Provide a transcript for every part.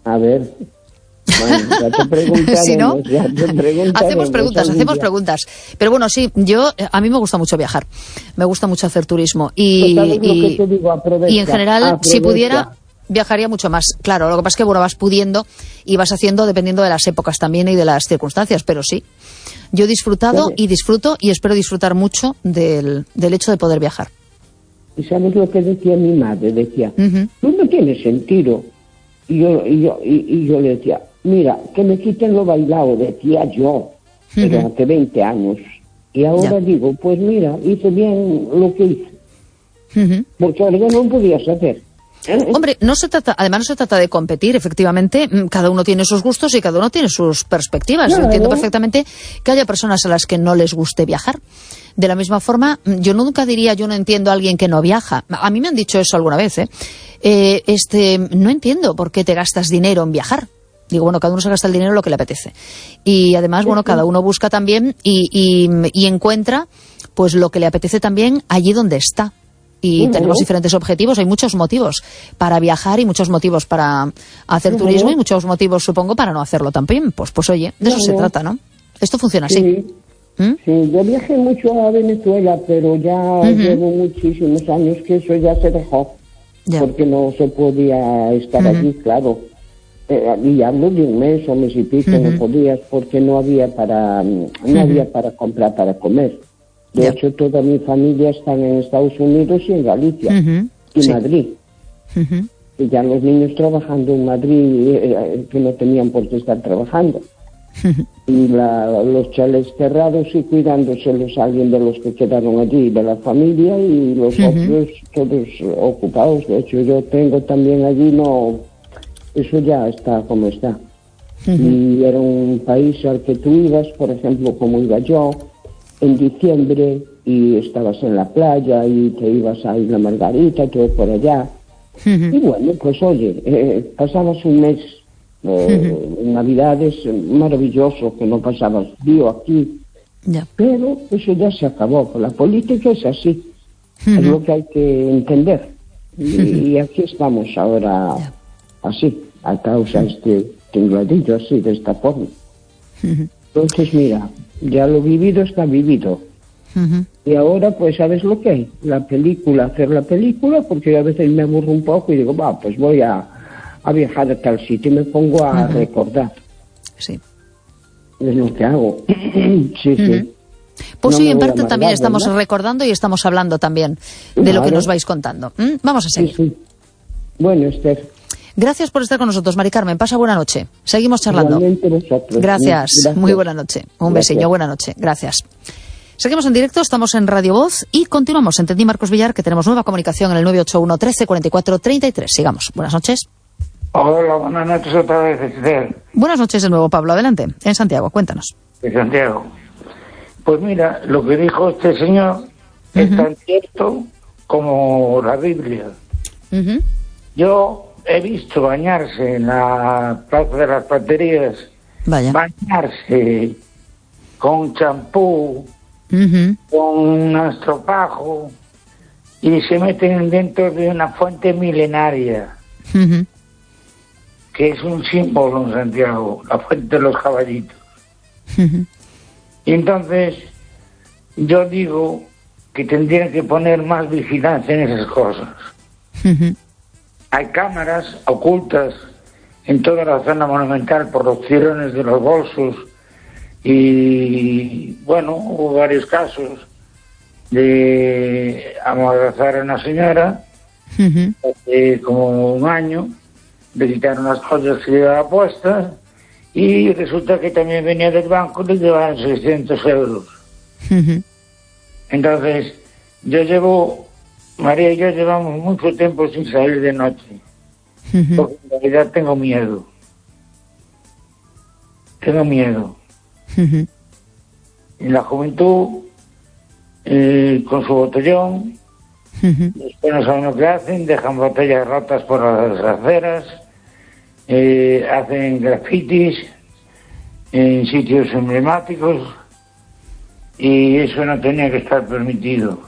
A ver... Bueno, ya te preguntaremos, ¿Sí, no? Hacemos preguntas. Pero bueno, sí, a mí me gusta mucho viajar. Me gusta mucho hacer turismo. Pues ¿sabes lo que te digo? Aprovecha, y en general, si pudiera, viajaría mucho más. Claro, lo que pasa es que bueno, vas pudiendo y vas haciendo dependiendo de las épocas también y de las circunstancias. Pero sí, yo he disfrutado y disfruto y espero disfrutar mucho del hecho de poder viajar. ¿Y sabes lo que decía mi madre? Decía, tú no tienes sentido. Y yo le decía, mira, que me quiten lo bailado, decía yo, pero hace 20 años. Y ahora digo, pues mira, hice bien lo que hice. Porque ahora ya no podías hacer. Hombre, además no se trata de competir, efectivamente, cada uno tiene sus gustos y cada uno tiene sus perspectivas. Yo entiendo perfectamente que haya personas a las que no les guste viajar. De la misma forma, yo nunca diría, yo no entiendo a alguien que no viaja. A mí me han dicho eso alguna vez, no entiendo por qué te gastas dinero en viajar. Digo, bueno, cada uno se gasta el dinero en lo que le apetece. Y además, bueno, cada uno busca también y encuentra pues lo que le apetece también allí donde está. Y tenemos diferentes objetivos, hay muchos motivos para viajar y muchos motivos para hacer turismo y muchos motivos, supongo, para no hacerlo también. Pues oye, de eso se trata, ¿no? Esto funciona así. Sí, yo viajé mucho a Venezuela, pero ya llevo muchísimos años que eso ya se dejó, porque no se podía estar allí, claro. Y hablo de un mes o mes y pico, no podías, porque no había para comprar, para comer. De hecho, toda mi familia está en Estados Unidos y en Galicia, y Madrid. Y ya los niños trabajando en Madrid, que no tenían por qué estar trabajando. Y los chalés cerrados y cuidándoselos a alguien de los que quedaron allí, de la familia, y los otros todos ocupados. De hecho, yo tengo también allí, eso ya está como está. Y era un país al que tú ibas, por ejemplo, como iba yo, en diciembre, y estabas en la playa y te ibas a Isla Margarita, todo por allá. Y bueno, pues oye, pasabas un mes en Navidades maravilloso, que no pasabas frío aquí. Pero eso ya se acabó. La política es así, es lo que hay que entender. Y aquí estamos ahora así, a causa de este tingladillo así, de esta forma. Entonces, mira, ya lo vivido está vivido. Y ahora, pues, ¿sabes lo que hay? Hacer la película, porque a veces me aburro un poco y digo, pues voy a viajar a tal sitio y me pongo a recordar. Sí. Es lo que hago. Sí. Pues no sí, en parte también estamos recordando y estamos hablando también de lo que nos vais contando. Vamos a seguir. Sí. Bueno, Esther. Gracias por estar con nosotros, Mari Carmen. Pasa buena noche. Seguimos charlando. Gracias. Muy buena noche. Un besillo. Buena noche. Gracias. Seguimos en directo, estamos en Radio Voz y continuamos. Entendí, Marcos Villar, que tenemos nueva comunicación en el 981 13 44 33. Sigamos. Buenas noches. Hola, buenas noches otra vez, Esther. Buenas noches de nuevo, Pablo. Adelante. En Santiago, cuéntanos. En Santiago. Pues mira, lo que dijo este señor es tan cierto como la Biblia. Yo he visto bañarse en la Plaza de las Baterías, bañarse con champú, con un estropajo, y se meten dentro de una fuente milenaria, que es un símbolo en Santiago, la fuente de los caballitos. Y entonces yo digo que tendrían que poner más vigilancia en esas cosas. Hay cámaras ocultas en toda la zona monumental por los tirones de los bolsos y, bueno, hubo varios casos de amordazar a una señora hace como un año, le quitaron las joyas que llevaba puestas y resulta que también venía del banco y le llevaban 600 euros. Entonces, María y yo llevamos mucho tiempo sin salir de noche, porque en realidad tengo miedo. En la juventud, con su botellón, después no saben lo que hacen, dejan botellas rotas por las aceras, hacen grafitis en sitios emblemáticos, y eso no tenía que estar permitido.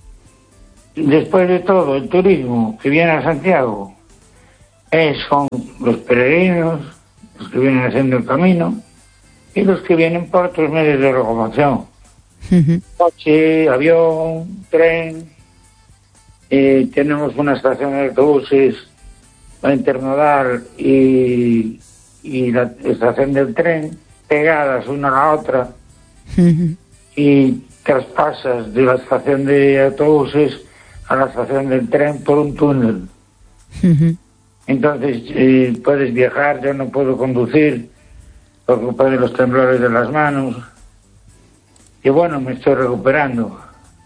Después de todo, el turismo que viene a Santiago es con los peregrinos, los que vienen haciendo el camino, y los que vienen por otros medios de locomoción. Coche, avión, tren. Tenemos una estación de autobuses para intermodal y la estación del tren pegadas una a la otra, y traspasas de la estación de autobuses a la estación del tren por un túnel. Entonces puedes viajar. Yo no puedo conducir por culpa de los temblores de las manos, y bueno, me estoy recuperando.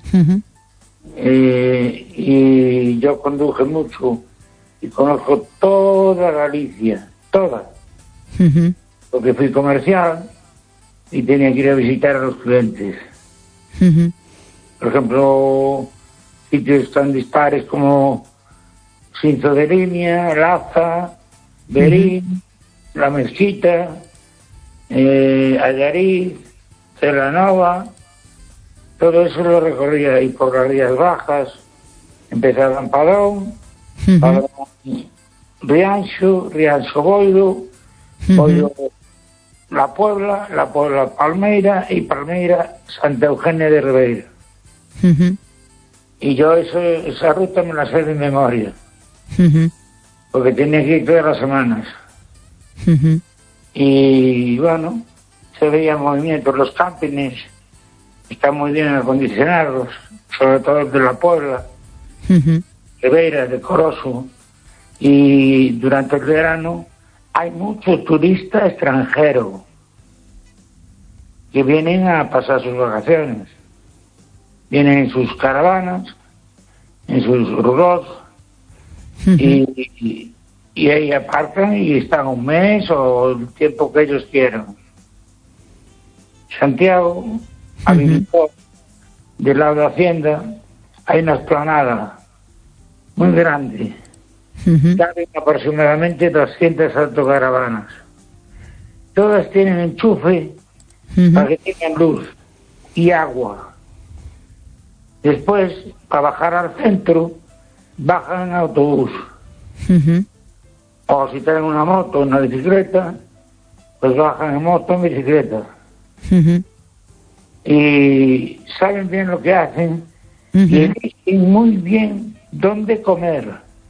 Y yo conduje mucho y conozco toda Galicia, toda, porque fui comercial y tenía que ir a visitar a los clientes. Por ejemplo, sitios tan dispares como Cinto de Limia, Laza, Berín, La Mezquita, Allariz, Celanova. Todo eso lo recorría, y por las Rías Bajas empezaba en Padrón, Padrón, Rianxo, Rianxo Boiro, Boiro La Puebla Palmeira, y Palmeira Santa Eugenia de Ribeira. Y yo esa ruta me la sé de memoria, porque tenía que ir todas las semanas. Y bueno, se veía movimiento. Los campings están muy bien acondicionados, sobre todo el de La Puebla, Ribeira, de Corozo. Y durante el verano hay mucho turista extranjero que vienen a pasar sus vacaciones. Vienen en sus caravanas, en sus ruros, y ahí aparcan y están un mes o el tiempo que ellos quieran. Santiago habilitó, del lado de Hacienda, hay una explanada muy grande. Caben aproximadamente 200 autocaravanas. Todas tienen enchufe para que tengan luz y agua. Después, para bajar al centro, bajan en autobús. O si tienen una moto o una bicicleta, pues bajan en moto o en bicicleta. Y saben bien lo que hacen, y eligen muy bien dónde comer.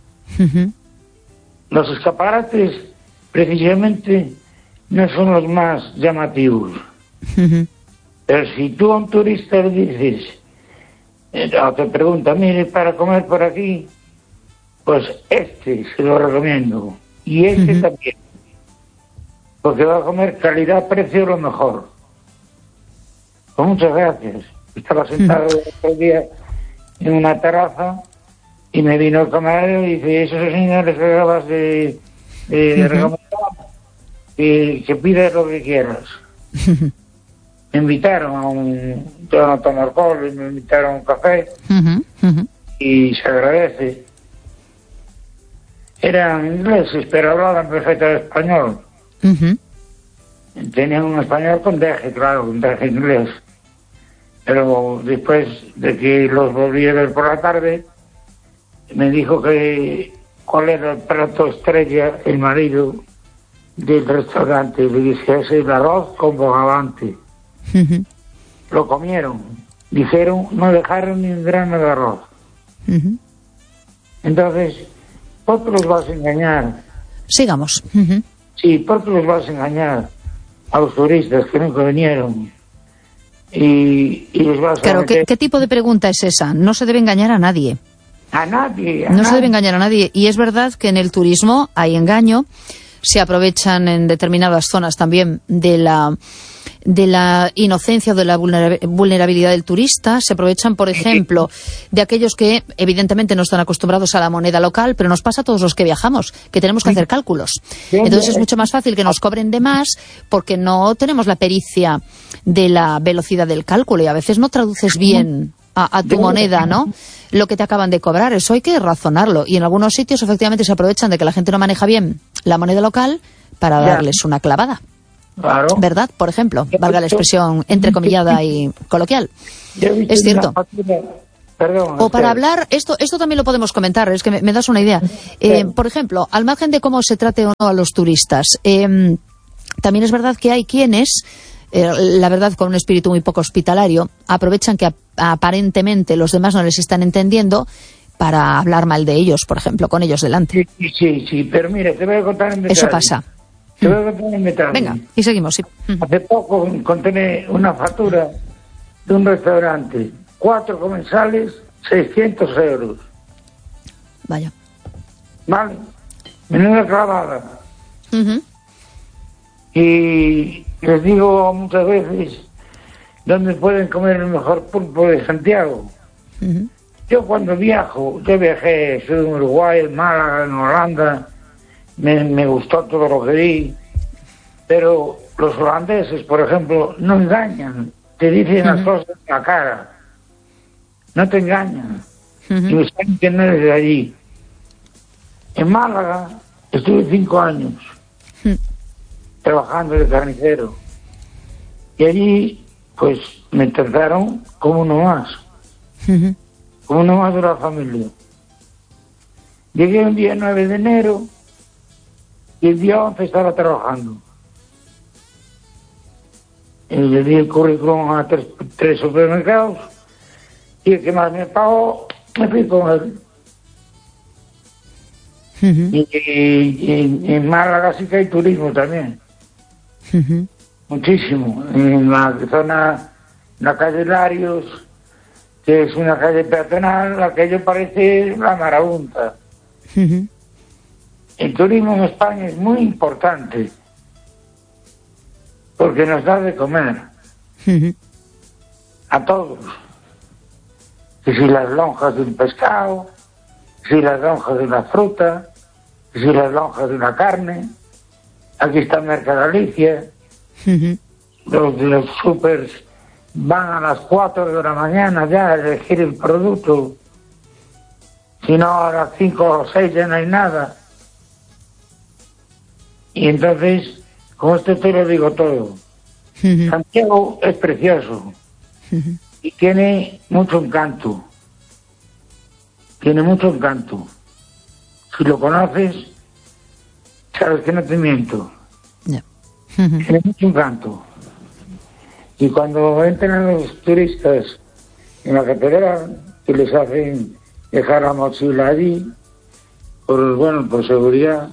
Los escaparates precisamente no son los más llamativos, pero si tú a un turista le dices, o te pregunta, mire, para comer por aquí, pues este se lo recomiendo, y este también, porque va a comer calidad-precio lo mejor. Pues muchas gracias. Estaba sentado el otro día en una terraza y me vino el camarero y dice, esos señores que acabas de recomendar, que pides lo que quieras. Me invitaron yo no tomo alcohol, me invitaron a un café, y se agradece. Eran ingleses, pero hablaban perfecto español. Tenían un español con deje, claro, con deje inglés. Pero después de que los volví a ver por la tarde, me dijo que cuál era el plato estrella, el marido del restaurante. Le dije, ese es el arroz con bogavante. Lo comieron, dijeron, no dejaron ni un grano de arroz. Entonces, ¿por qué los vas a engañar? Sigamos. Sí, ¿por qué los vas a engañar a los turistas que nunca vinieron? Y les vas claro, a meter... ¿qué tipo de pregunta es esa? No se debe engañar a nadie. A nadie. No se debe engañar a nadie. Y es verdad que en el turismo hay engaño. Se aprovechan en determinadas zonas también de la inocencia o de la vulnerabilidad del turista. Se aprovechan, por ejemplo, de aquellos que evidentemente no están acostumbrados a la moneda local, pero nos pasa a todos los que viajamos, que tenemos que hacer cálculos. Entonces es mucho más fácil que nos cobren de más porque no tenemos la pericia de la velocidad del cálculo y a veces no traduces bien a tu moneda, ¿no?, lo que te acaban de cobrar. Eso hay que razonarlo. Y en algunos sitios efectivamente se aprovechan de que la gente no maneja bien la moneda local para darles una clavada. Claro. ¿Verdad? Por ejemplo, valga la expresión entrecomillada y coloquial. Es cierto. Perdón. O para hablar, esto también lo podemos comentar, es que me das una idea. Por ejemplo, al margen de cómo se trate o no a los turistas, también es verdad que hay quienes, la verdad con un espíritu muy poco hospitalario, aprovechan que aparentemente los demás no les están entendiendo para hablar mal de ellos, por ejemplo, con ellos delante. Sí, pero mira, te voy a contar en detalle. Eso pasa. Te voy a contar en detalle. Venga, y seguimos, sí. Hace poco encontré una factura de un restaurante. 4 comensales, 600 euros. Vaya. Vale. Menuda clavada. Y les digo muchas veces dónde pueden comer el mejor pulpo de Santiago. Yo cuando viajo, yo viajé, soy en Uruguay, en Málaga, en Holanda, me gustó todo lo que vi, pero los holandeses, por ejemplo, no engañan, te dicen las cosas en la cara. No te engañan. Y saben que no eres de allí. En Málaga estuve 5 años trabajando de carnicero. Y allí, pues, me trataron como uno más. Como uno más de la familia. Llegué un día 9 de enero y el día 11 estaba trabajando. Y le di el currículum a 3 supermercados. Y el que más me pagó, me fui con él. Y en Málaga sí que hay turismo también. Muchísimo. En la zona, la calle Larios, que es una calle peatonal, aquello parece la marabunta. El turismo en España es muy importante, porque nos da de comer. A todos. Que si las lonjas de un pescado, que si las lonjas de una fruta, que si las lonjas de una carne. Aquí está Mercadalicia. Los supers van a las 4 de la mañana ya a elegir el producto. Si no, a las 5 o 6 ya no hay nada. Y entonces, con esto te lo digo todo. Santiago es precioso. Y tiene mucho encanto. Tiene mucho encanto. Si lo conoces, sabes que no te miento. Tiene mucho encanto. Y cuando entran los turistas en la catedral, que les hacen dejar la mochila allí, por seguridad,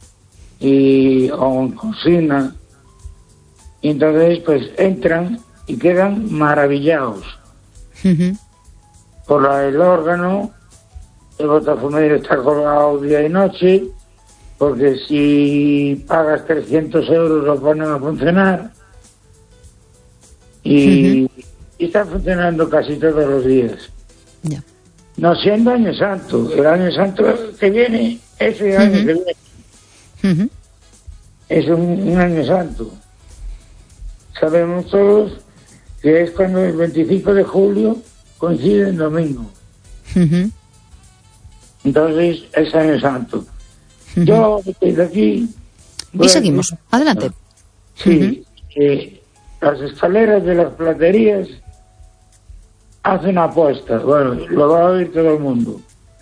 o en cocina, y entonces pues entran y quedan maravillados. Por el órgano, el botafumeiro está colgado día y noche, porque si pagas 300 euros lo ponen a funcionar, y está funcionando casi todos los días. No siendo Año Santo, el Año Santo que viene, ese año que viene, es un Año Santo. Sabemos todos que es cuando el 25 de julio coincide en domingo. Entonces es Año Santo. Yo desde aquí... Y seguimos, adelante. Sí, las escaleras de las platerías hacen una apuesta, bueno, lo va a oír todo el mundo.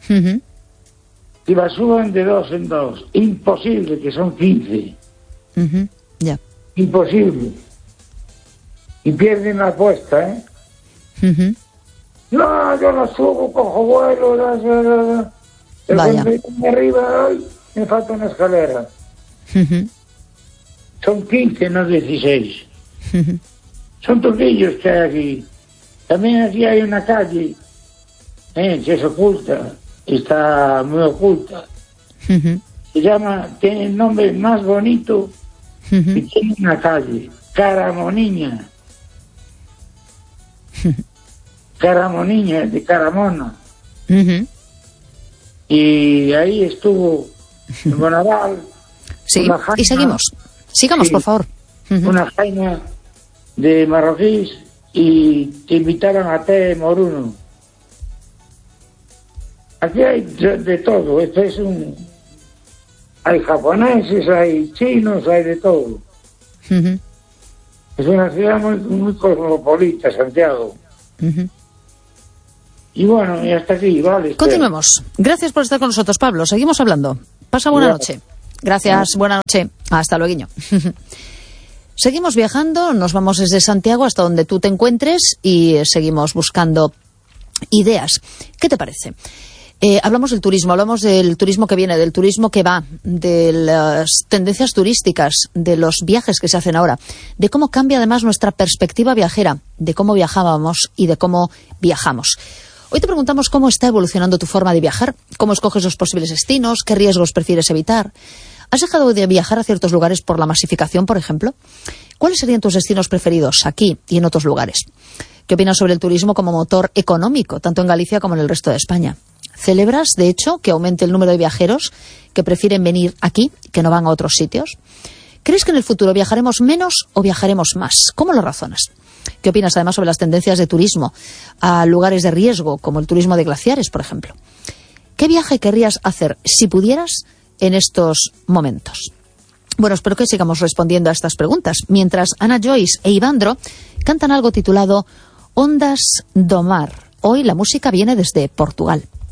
Si la suban de 2 en 2, imposible, que son 15. Imposible. Y pierden la apuesta, ¿eh? No, yo la subo, cojo vuelo, pero cuando de arriba, ay, me falta una escalera. Son 15, no 16. Son turquillos que hay aquí. También aquí hay una calle que se oculta, está muy oculta. Se llama, tiene el nombre más bonito y tiene una calle, Caramoniña. Caramoniña, de Caramona. Y ahí estuvo en Bonaval. Sí, y seguimos. Sigamos, por favor. Una jaina de marroquíes y te invitaron a té moruno. Aquí hay de todo. Esto es hay japoneses, hay chinos, hay de todo. Es una ciudad muy, muy cosmopolita, Santiago. Y bueno, y hasta aquí, vale. Continuemos. Gracias por estar con nosotros, Pablo. Seguimos hablando. Pasa buena noche. Gracias, buena noche. Hasta luego. Seguimos viajando, nos vamos desde Santiago hasta donde tú te encuentres y seguimos buscando ideas. ¿Qué te parece? Hablamos del turismo que viene, del turismo que va, de las tendencias turísticas, de los viajes que se hacen ahora, de cómo cambia además nuestra perspectiva viajera, de cómo viajábamos y de cómo viajamos. Hoy te preguntamos cómo está evolucionando tu forma de viajar, cómo escoges los posibles destinos, qué riesgos prefieres evitar. ¿Has dejado de viajar a ciertos lugares por la masificación, por ejemplo? ¿Cuáles serían tus destinos preferidos aquí y en otros lugares? ¿Qué opinas sobre el turismo como motor económico, tanto en Galicia como en el resto de España? ¿Celebras, de hecho, que aumente el número de viajeros que prefieren venir aquí, que no van a otros sitios? ¿Crees que en el futuro viajaremos menos o viajaremos más? ¿Cómo lo razonas? ¿Qué opinas además sobre las tendencias de turismo a lugares de riesgo, como el turismo de glaciares, por ejemplo? ¿Qué viaje querrías hacer, si pudieras, en estos momentos? Bueno, espero que sigamos respondiendo a estas preguntas, mientras Ana Joyce e Ivandro cantan algo titulado Ondas do Mar. Hoy la música viene desde Portugal.